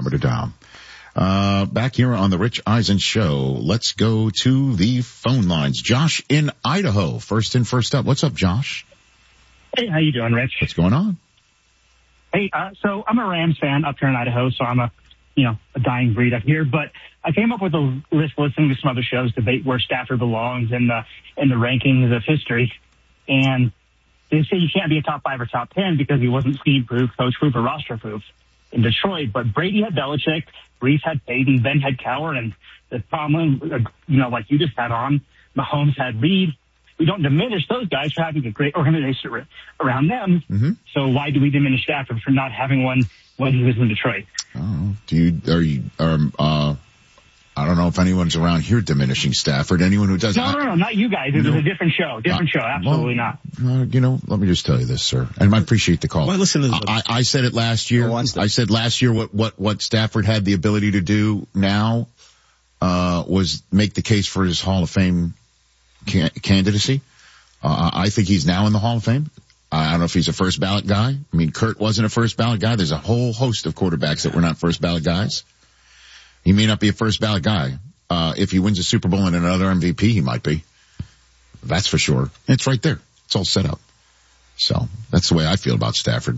number to dial. Back here on the Rich Eisen Show, let's go to the phone lines. Josh in Idaho, first in, first up. What's up, Josh? Hey, how you doing, Rich? What's going on? Hey, so I'm a Rams fan up here in Idaho, so I'm a dying breed up here. But I came up with a list listening to some other shows debate where Stafford belongs in the rankings of history. And they say you can't be a top 5 or top 10 because he wasn't speed-proof, coach-proof, or roster-proof in Detroit. But Brady had Belichick, Brees had Peyton, Ben had Cowher, and the Tomlin, like you just had on, Mahomes had Reed. We don't diminish those guys for having a great organization around them. Mm-hmm. So why do we diminish Stafford for not having one when he was in Detroit? Oh, I don't know if anyone's around here diminishing Stafford. Anyone who does. No, not you guys. It was a different show. Absolutely not. Let me just tell you this, sir. And I appreciate the call. Well, listen to this. I said it last year. I said last year what Stafford had the ability to do now, was make the case for his Hall of Fame candidacy. I think he's now in the Hall of Fame. I don't know if he's a first ballot guy. I mean, Kurt wasn't a first ballot guy. There's a whole host of quarterbacks that were not first ballot guys. He may not be a first ballot guy. If he wins a Super Bowl and another MVP, he might be. That's for sure. It's right there. It's all set up. So that's the way I feel about Stafford.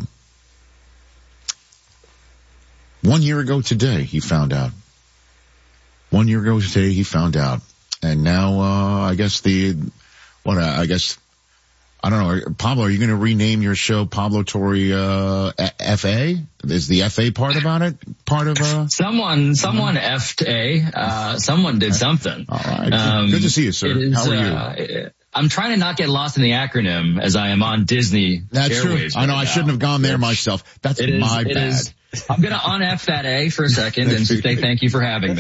1 year ago today, he found out. 1 year ago today, he found out. And now, I don't know. Pablo, are you going to rename your show Pablo Torre, FA? Is the FA part about it? Part of, Someone F'd A. Someone did something. All right. Good to see you, sir. How are you? I'm trying to not get lost in the acronym as I am on Disney. That's Airways true. I know. I shouldn't have gone there myself. That's my bad. I'm going to un-F that A for a second and say thank you for having me.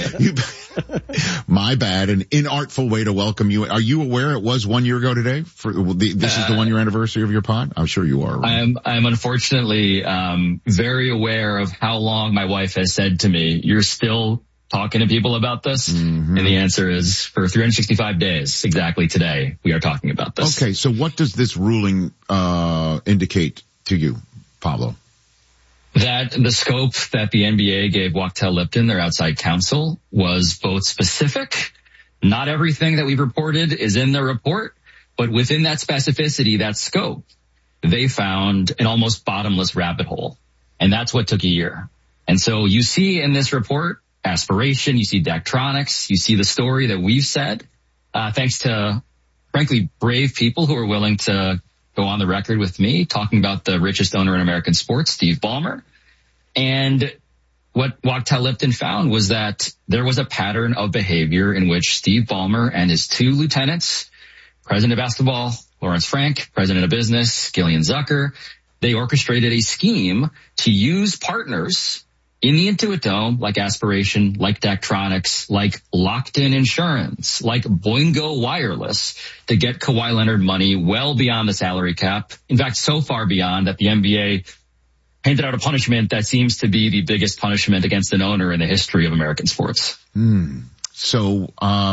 My bad. An inartful way to welcome you. Are you aware it was 1 year ago today? This is the 1 year anniversary of your pod? I'm sure you are. Right? I'm unfortunately very aware of how long my wife has said to me, you're still talking to people about this? Mm-hmm. And the answer is for 365 days, exactly today, we are talking about this. Okay, so what does this ruling indicate to you, Pablo? That the scope that the NBA gave Wachtell Lipton, their outside counsel, was both specific. Not everything that we've reported is in the report, but within that specificity, that scope, they found an almost bottomless rabbit hole. And that's what took a year. And so you see in this report, aspiration, you see Daktronics, you see the story that we've said, thanks to, frankly, brave people who are willing to go on the record with me talking about the richest owner in American sports, Steve Ballmer. And what Wachtell Lipton found was that there was a pattern of behavior in which Steve Ballmer and his two lieutenants, president of basketball, Lawrence Frank, president of business, Gillian Zucker, they orchestrated a scheme to use partners in the Intuit Dome, like Aspiration, like Daktronics, like Locked In Insurance, like Boingo Wireless, to get Kawhi Leonard money well beyond the salary cap. In fact, so far beyond that the NBA handed out a punishment that seems to be the biggest punishment against an owner in the history of American sports. So,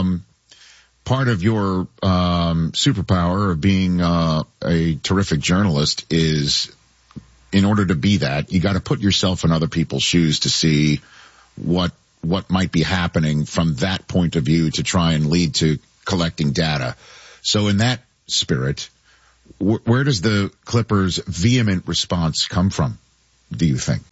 part of your superpower of being a terrific journalist is, in order to be that, you got to put yourself in other people's shoes to see what might be happening from that point of view to try and lead to collecting data. So in that spirit, where does the Clippers' vehement response come from, do you think?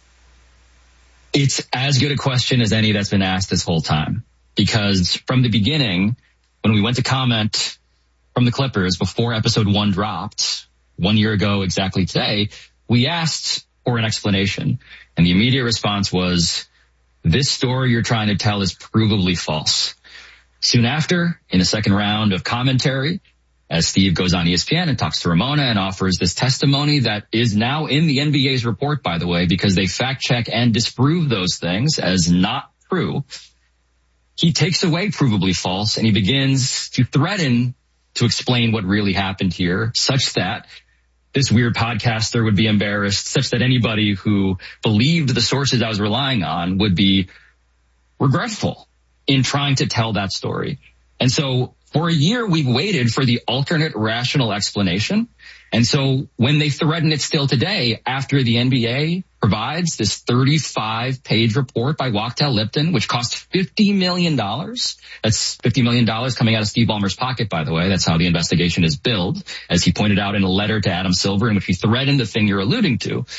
It's as good a question as any that's been asked this whole time. Because from the beginning, when we went to comment from the Clippers before episode 1 dropped, 1 year ago exactly today, we asked for an explanation, and the immediate response was, this story you're trying to tell is provably false. Soon after, in a second round of commentary, as Steve goes on ESPN and talks to Ramona and offers this testimony that is now in the NBA's report, by the way, because they fact check and disprove those things as not true, he takes away provably false and he begins to threaten to explain what really happened here, such that this weird podcaster would be embarrassed, such that anybody who believed the sources I was relying on would be regretful in trying to tell that story. And so for a year, we've waited for the alternate rational explanation. And so when they threaten it still today, after the NBA provides this 35-page report by Wachtell Lipton, which cost $50 million. That's $50 million coming out of Steve Ballmer's pocket, by the way. That's how the investigation is billed, as he pointed out in a letter to Adam Silver, in which he threatened the thing you're alluding to.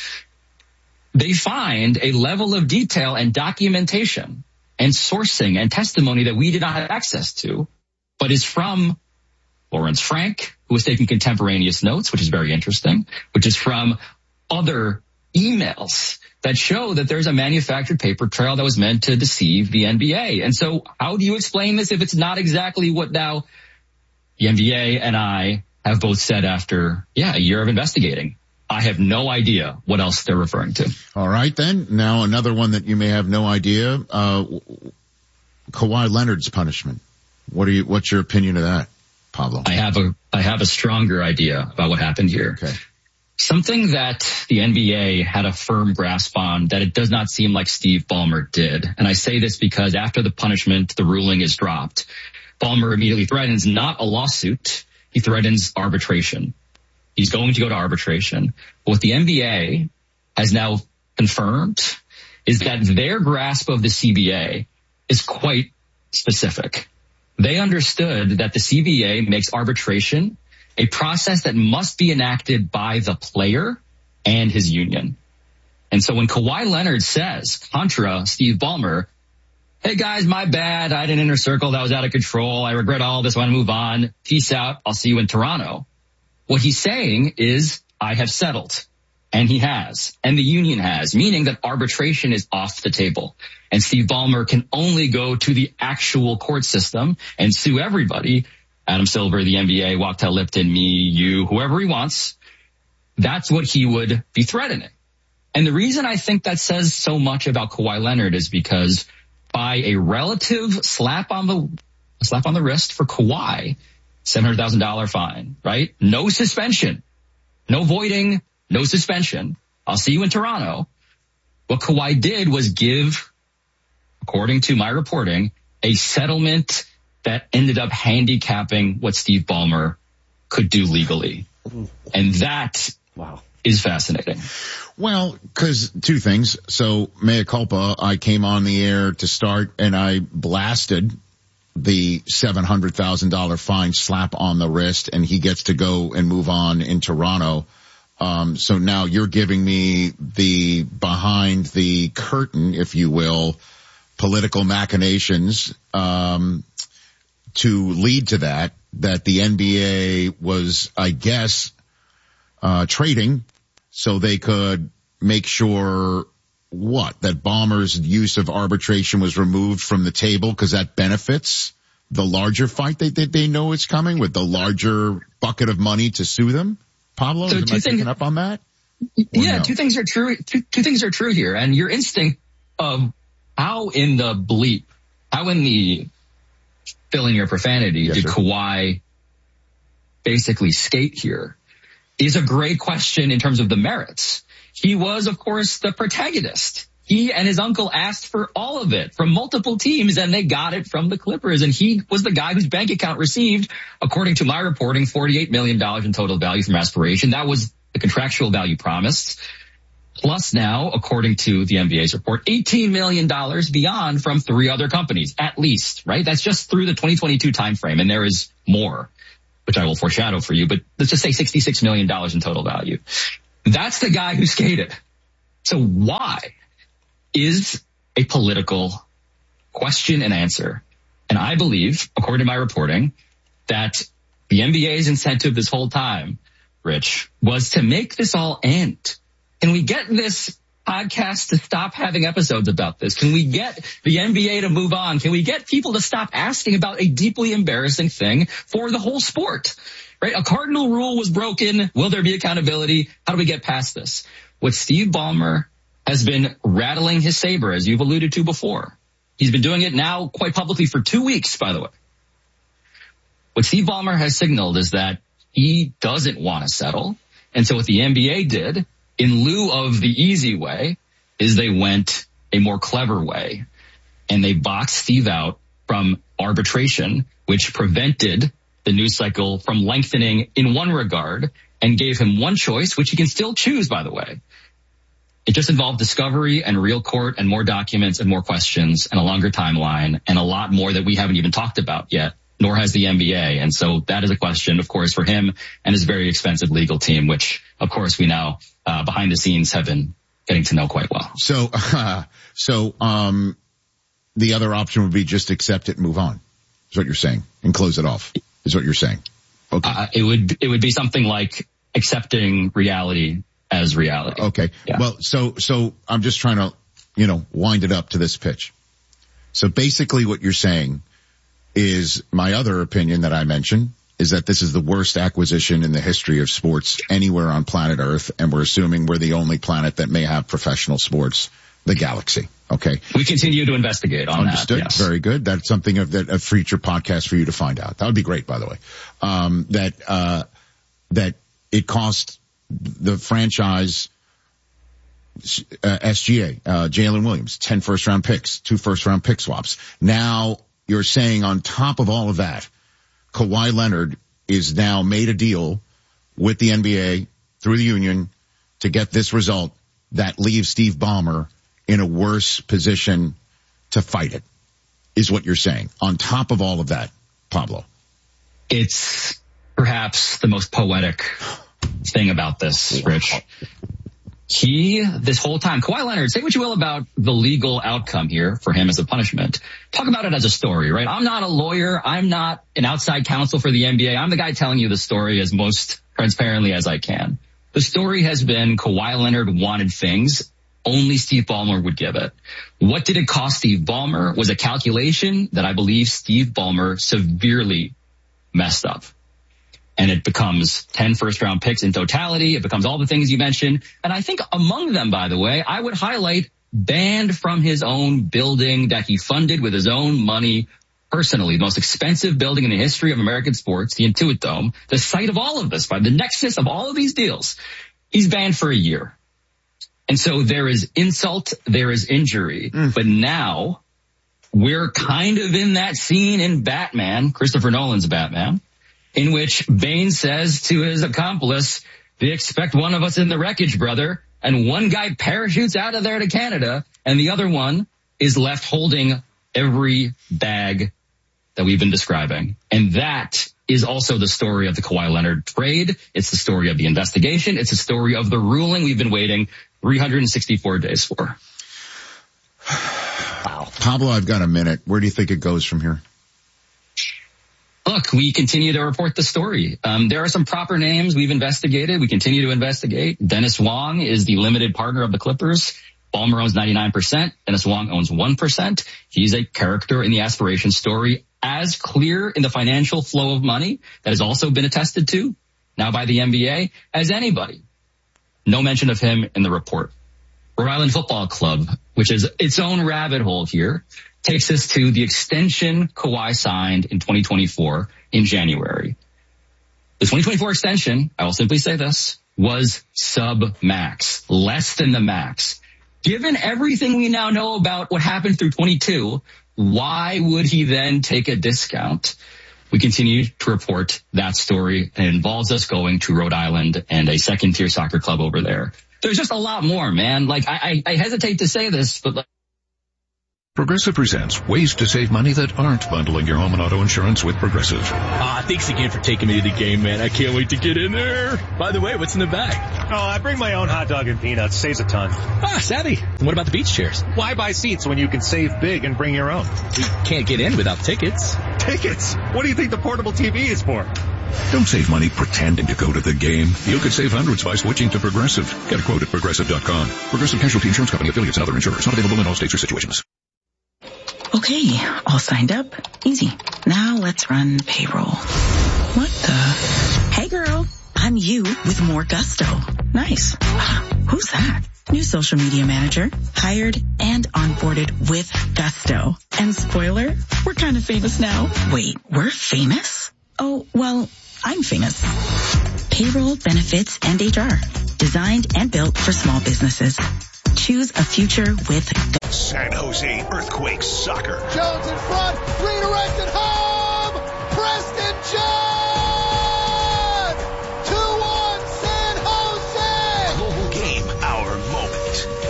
They find a level of detail and documentation and sourcing and testimony that we did not have access to, but is from Lawrence Frank, who was taking contemporaneous notes, which is very interesting, which is from other emails that show that there's a manufactured paper trail that was meant to deceive the NBA. And so how do you explain this if it's not exactly what now the NBA and I have both said after, a year of investigating? I have no idea what else they're referring to. All right, then. Now another one that you may have no idea, Kawhi Leonard's punishment. What's your opinion of that, Pablo? I have a stronger idea about what happened here. Okay. Something that the NBA had a firm grasp on that it does not seem like Steve Ballmer did. And I say this because after the punishment, the ruling is dropped. Ballmer immediately threatens not a lawsuit. He threatens arbitration. He's going to go to arbitration. What the NBA has now confirmed is that their grasp of the CBA is quite specific. They understood that the CBA makes arbitration a process that must be enacted by the player and his union. And so when Kawhi Leonard says, contra Steve Ballmer, hey guys, my bad, I had an inner circle that was out of control, I regret all this, I want to move on, peace out, I'll see you in Toronto. What he's saying is, I have settled. And he has. And the union has. Meaning that arbitration is off the table. And Steve Ballmer can only go to the actual court system and sue everybody. Adam Silver, the NBA, Wachtell Lipton, me, you, whoever he wants. That's what he would be threatening. And the reason I think that says so much about Kawhi Leonard is because by a relative slap on the wrist for Kawhi, $700,000 fine, right? No suspension, no voiding, no suspension. I'll see you in Toronto. What Kawhi did was give, according to my reporting, a settlement that ended up handicapping what Steve Ballmer could do legally. And that is fascinating. Well, because two things. So, mea culpa, I came on the air to start and I blasted the $700,000 fine slap on the wrist, and he gets to go and move on in Toronto. So now you're giving me the behind the curtain, if you will, political machinations to lead to that the NBA was, I guess, trading so they could make sure that Ballmer's use of arbitration was removed from the table because that benefits the larger fight they know is coming with the larger bucket of money to sue them. Pablo, am I picking up on that? Yeah, no? Two things are true. Two things are true here. And your instinct of how in the fill in your profanity, did Kawhi basically skate here is a great question in terms of the merits. He was, of course, the protagonist. He and his uncle asked for all of it from multiple teams, and they got it from the Clippers. And he was the guy whose bank account received, according to my reporting, $48 million in total value from aspiration. That was the contractual value promised. Plus now, according to the NBA's report, $18 million beyond from 3 other companies, at least, right? That's just through the 2022 timeframe, and there is more, which I will foreshadow for you, but let's just say $66 million in total value. That's the guy who skated. So why is a political question and answer. And I believe, according to my reporting, that the NBA's incentive this whole time, Rich, was to make this all end. Can we get this podcast to stop having episodes about this? Can we get the NBA to move on? Can we get people to stop asking about a deeply embarrassing thing for the whole sport? Right? A cardinal rule was broken. Will there be accountability? How do we get past this? What Steve Ballmer has been rattling his saber, as you've alluded to before. He's been doing it now quite publicly for 2 weeks, by the way. What Steve Ballmer has signaled is that he doesn't want to settle. And so what the NBA did, in lieu of the easy way, is they went a more clever way. And they boxed Steve out from arbitration, which prevented the news cycle from lengthening in one regard, and gave him one choice, which he can still choose, by the way. It just involved discovery and real court and more documents and more questions and a longer timeline and a lot more that we haven't even talked about yet, nor has the NBA. And so that is a question, of course, for him and his very expensive legal team, which, of course, we now behind the scenes have been getting to know quite well. So the other option would be just accept it and move on, is what you're saying, and close it off, is what you're saying. Okay. It would be something like accepting reality as reality. Okay. Yeah. Well, so I'm just trying to, wind it up to this pitch. So basically what you're saying is my other opinion that I mentioned is that this is the worst acquisition in the history of sports anywhere on planet Earth. And we're assuming we're the only planet that may have professional sports, the galaxy. Okay. We continue to investigate on Understood. That. Yes. Very good. That's something that a future podcast for you to find out. That would be great, by the way. That it cost the franchise, SGA, Jalen Williams, 10 first round picks, 2 first round pick swaps. Now you're saying on top of all of that, Kawhi Leonard is now made a deal with the NBA through the union to get this result that leaves Steve Ballmer in a worse position to fight it, is what you're saying. On top of all of that, Pablo. It's perhaps the most poetic thing about this, Rich. This whole time, Kawhi Leonard, say what you will about the legal outcome here for him as a punishment. Talk about it as a story, right? I'm not a lawyer. I'm not an outside counsel for the NBA. I'm the guy telling you the story as most transparently as I can. The story has been Kawhi Leonard wanted things only Steve Ballmer would give it. What did it cost Steve Ballmer was a calculation that I believe Steve Ballmer severely messed up. And it becomes 10 first-round picks in totality. It becomes all the things you mentioned. And I think among them, by the way, I would highlight banned from his own building that he funded with his own money personally, the most expensive building in the history of American sports, the Intuit Dome, the site of all of this, by the nexus of all of these deals. He's banned for a year. And so there is insult, there is injury. But now we're kind of in that scene in Batman, Christopher Nolan's Batman, in which Bane says to his accomplice, they expect one of us in the wreckage, brother. And one guy parachutes out of there to Canada, and the other one is left holding every bag that we've been describing. And that is also the story of the Kawhi Leonard trade. It's the story of the investigation. It's the story of the ruling we've been waiting 364 days for. Wow. Pablo, I've got a minute. Where do you think it goes from here? Look, we continue to report the story. There are some proper names we've investigated. We continue to investigate. Dennis Wong is the limited partner of the Clippers. Ballmer owns 99%. Dennis Wong owns 1%. He's a character in the aspiration story, as clear in the financial flow of money that has also been attested to now by the NBA as anybody. No mention of him in the report. Rhode Island Football Club, which is its own rabbit hole here, takes us to the extension Kawhi signed in 2024 in January. The 2024 extension, I will simply say this, was sub-max, less than the max. Given everything we now know about what happened through 22, why would he then take a discount? We continue to report that story, and it involves us going to Rhode Island and a second-tier soccer club over there. There's just a lot more, man. Like, I hesitate to say this, but... Progressive presents ways to save money that aren't bundling your home and auto insurance with Progressive. Thanks again for taking me to the game, man. I can't wait to get in there. By the way, what's in the bag? Oh, I bring my own hot dog and peanuts. Saves a ton. Savvy. And what about the beach chairs? Why buy seats when you can save big and bring your own? We can't get in without tickets. Tickets? What do you think the portable TV is for? Don't save money pretending to go to the game. You could save hundreds by switching to Progressive. Get a quote at Progressive.com. Progressive Casualty Insurance Company, affiliates, and other insurers. Not available in all states or situations. Okay, all signed up. Easy. Now let's run payroll. What the? Hey girl, I'm you with more gusto. Nice. Who's that? New social media manager. Hired and onboarded with gusto. And spoiler, we're kind of famous now. Wait, we're famous? Oh, well, I'm famous. Payroll, benefits, and HR. Designed and built for small businesses. Choose a future with San Jose Earthquakes Soccer. Jones in front, redirected home! Preston John! 2-1 San Jose! Global game, our moment.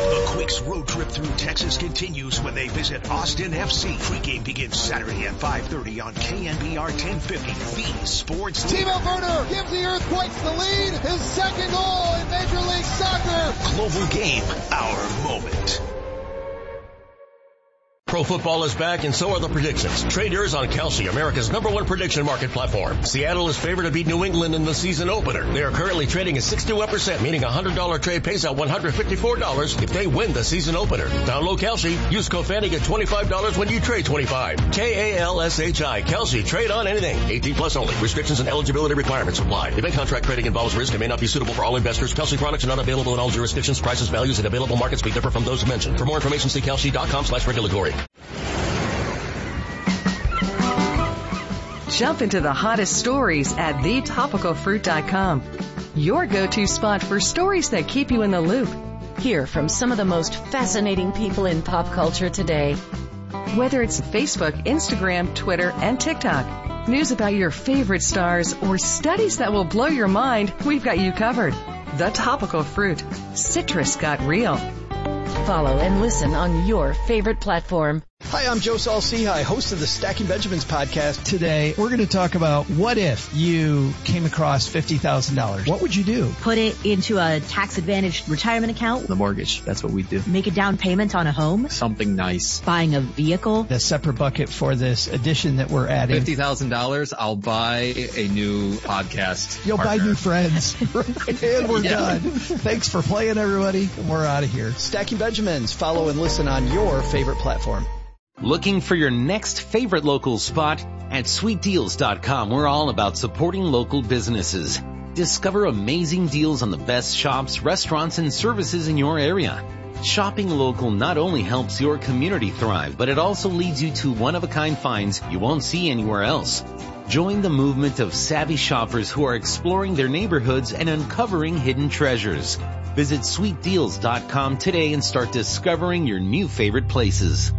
road trip through Texas continues when they visit Austin FC. Pregame begins Saturday at 5:30 on KNBR 1050, the sports. Timo Werner gives the Earthquakes the lead. His second goal in Major League Soccer. Global Game, our moment. Pro football is back, and so are the predictions. Traders on Kalshi, America's #1 prediction market platform. Seattle is favored to beat New England in the season opener. They are currently trading at 61%, meaning a $100 trade pays out $154 if they win the season opener. Download Kalshi. Use code FANTY, get $25 when you trade 25. KALSHI. Kalshi. Trade on anything. 18 plus only. Restrictions and eligibility requirements apply. Event contract trading involves risk and may not be suitable for all investors. Kalshi products are not available in all jurisdictions. Prices, values, and available markets may differ from those mentioned. For more information, see kalshi.com/regulatory. Jump into the hottest stories at thetopicalfruit.com. Your go-to spot for stories that keep you in the loop. Hear from some of the most fascinating people in pop culture today. Whether it's Facebook, Instagram, Twitter, and TikTok, news about your favorite stars, or studies that will blow your mind, we've got you covered. The Topical Fruit. Citrus got real. Follow and listen on your favorite platform. Hi, I'm Joe Saul-Sehy, host of the Stacking Benjamins podcast. Today, we're going to talk about what if you came across $50,000. What would you do? Put it into a tax-advantaged retirement account. The mortgage, that's what we do. Make a down payment on a home. Something nice. Buying a vehicle. A separate bucket for this addition that we're adding. $50,000, I'll buy a new podcast You'll partner. buy new friends. And we're done. Thanks for playing, everybody. And we're out of here. Stacking Benjamins. Follow and listen on your favorite platform. Looking for your next favorite local spot? At sweetdeals.com, we're all about supporting local businesses. Discover amazing deals on the best shops, restaurants, and services in your area. Shopping local not only helps your community thrive, but it also leads you to one-of-a-kind finds you won't see anywhere else. Join the movement of savvy shoppers who are exploring their neighborhoods and uncovering hidden treasures. Visit sweetdeals.com today and start discovering your new favorite places.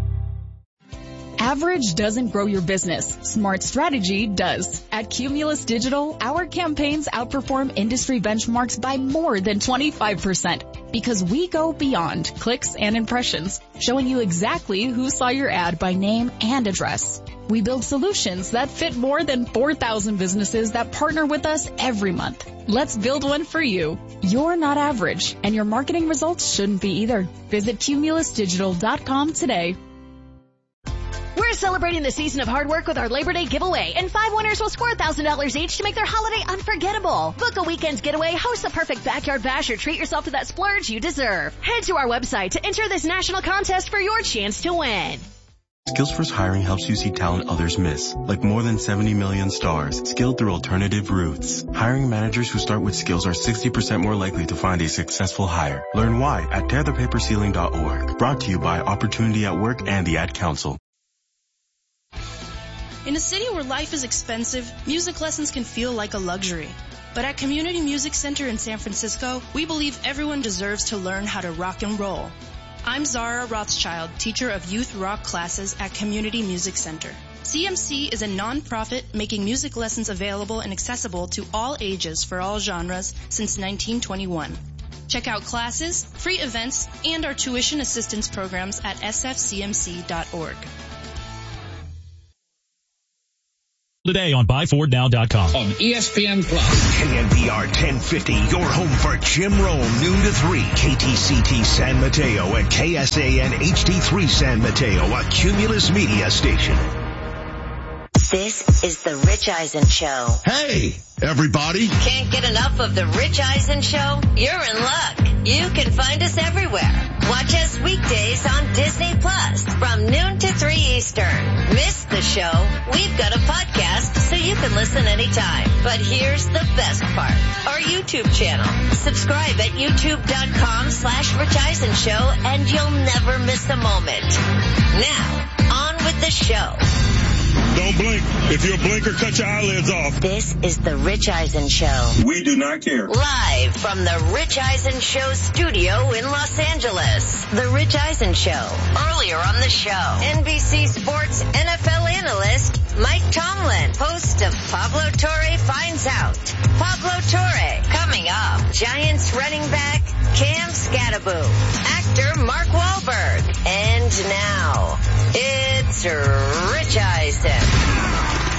Average doesn't grow your business. Smart strategy does. At Cumulus Digital, our campaigns outperform industry benchmarks by more than 25% because we go beyond clicks and impressions, showing you exactly who saw your ad by name and address. We build solutions that fit more than 4,000 businesses that partner with us every month. Let's build one for you. You're not average, and your marketing results shouldn't be either. Visit cumulusdigital.com today. We're celebrating the season of hard work with our Labor Day giveaway, and 5 winners will score $1,000 each to make their holiday unforgettable. Book a weekend's getaway, host the perfect backyard bash, or treat yourself to that splurge you deserve. Head to our website to enter this national contest for your chance to win. SkillsFirst Hiring helps you see talent others miss, like more than 70 million stars, skilled through alternative routes. Hiring managers who start with skills are 60% more likely to find a successful hire. Learn why at tearthepaperceiling.org. Brought to you by Opportunity at Work and the Ad Council. In a city where life is expensive, music lessons can feel like a luxury. But at Community Music Center in San Francisco, we believe everyone deserves to learn how to rock and roll. I'm Zara Rothschild, teacher of youth rock classes at Community Music Center. CMC is a non-profit making music lessons available and accessible to all ages for all genres since 1921. Check out classes, free events, and our tuition assistance programs at sfcmc.org. Today on BuyFordNow.com. On ESPN Plus. KNBR 1050, your home for Jim Rome, noon to 3. KTCT San Mateo and KSAN HD3 San Mateo, a Cumulus media station. This is the Rich Eisen Show. Hey, everybody. Can't get enough of the Rich Eisen Show? You're in luck. You can find us everywhere. Watch us weekdays on Disney Plus from noon to 3 Eastern. Miss the show? We've got a podcast so you can listen anytime. But here's the best part. Our YouTube channel. Subscribe at youtube.com/Rich Eisen Show and you'll never miss a moment. Now, on with the show. Don't blink. If you're a blinker, cut your eyelids off. This is The Rich Eisen Show. We do not care. Live from The Rich Eisen Show studio in Los Angeles. The Rich Eisen Show. Earlier on the show, NBC Sports NFL analyst Mike Tomlin, host of Pablo Torre Finds Out. Pablo Torre. Coming up, Giants running back Cam Scattaboo. Actor Mark Wahlberg. And now, it's Rich Eisen.